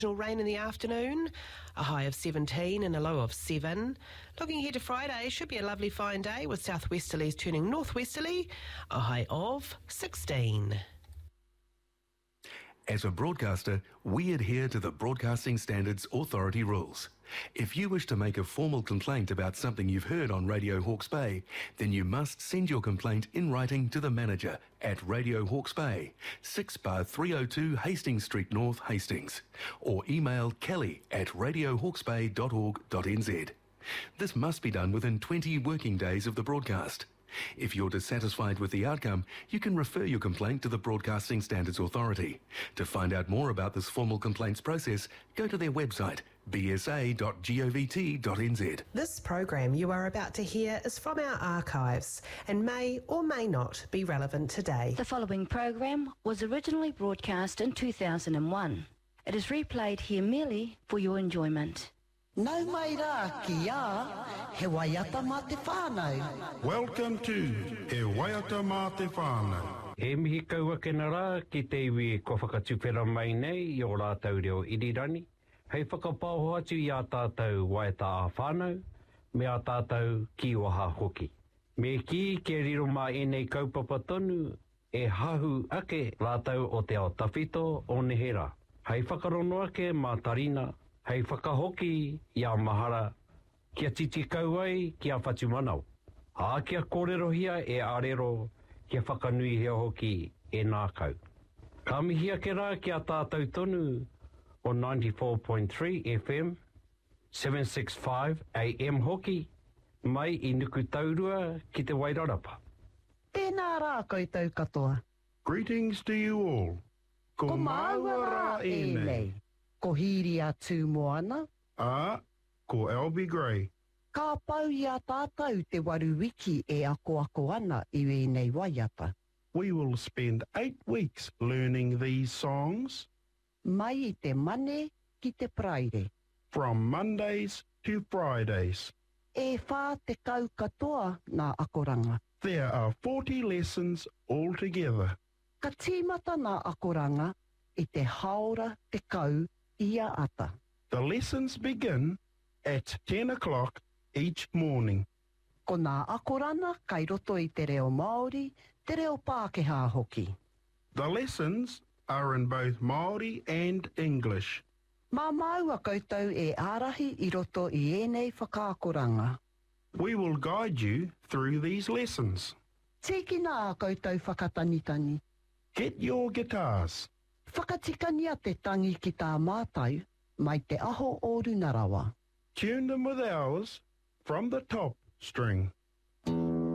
Rain in the afternoon, a high of 17 and a low of 7. Looking ahead to Friday, should be a lovely fine day with southwesterlies turning northwesterly, a high of 16. As a broadcaster, we adhere to the Broadcasting Standards Authority rules. If you wish to make a formal complaint about something you've heard on Radio Hawke's Bay, then you must send your complaint in writing to the manager at Radio Hawke's Bay, 6/302 Hastings Street North, Hastings, or email kelly@radiohawksbay.org.nz. This must be done within 20 working days of the broadcast. If you're dissatisfied with the outcome, you can refer your complaint to the Broadcasting Standards Authority. To find out more about this formal complaints process, go to their website, bsa.govt.nz. This program you are about to hear is from our archives and may or may not be relevant today. The following program was originally broadcast in 2001. It is replayed here merely for your enjoyment. Nau mai rā ki a, he waiata mā te whānau. Welcome to E Waiata Mā Te Whānau. E mihi kaua kena rā ki te iwi ko whakatupera mai nei i o rātau reo irirani. Hei whakapāho atu i a tātou waiata a whānau, me a tātou ki waha hoki. Me ki ke riro mā enei kaupapa tonu, e hahu ake rātau o te ao tawhito o Nehera. Hei whakarono ake mā tarina, hei whakahoki i a mahara, kia titi kauai ki a whatumanau. A kia kōrerohia e arero, kia whakanui hea hoki e nākau. Ka mihia ke rā ki a tātou tonu o 94.3 FM, 765 AM hoki, mai i nuku taurua ki te Wairarapa. Tēnā rā koutou katoa. Greetings to you all. Ko maua rā e nei. Ko hiri atu moana. Ko Albie Gray. Ka pau i a tātou te waru wiki e ako ana i wēnei waiata. We will spend 8 weeks learning these songs. Mai i te mane ki te praire. From Mondays to Fridays. E whā te kau katoa nā akoranga. There are 40 lessons altogether. Ka tīmata nā akoranga i te haora te kau ia ata. The lessons begin at 10 o'clock each morning. Ko nā akorana kai roto i te reo Māori, te reo Pākehā hoki. The lessons are in both Māori and English. Mā maua koutou e ārahi i roto i ēnei whakaakoranga. We will guide you through these lessons. Tiki nā koutou whakatanitani. Get your guitars. Whakatikania te tangi ki tā mātai mai te aho o Runarawa. Tune them with ours from the top string.